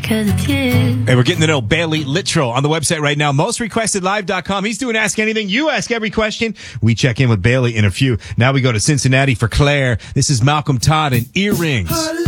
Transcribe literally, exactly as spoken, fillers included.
cause it's you. Hey, we're getting to know Bailey Littrell on the website right now, most requested live dot com. He's doing Ask Anything. You ask every question. We check in with Bailey in a few. Now we go to Cincinnati for Claire. This is Malcolm Todd and Earrings.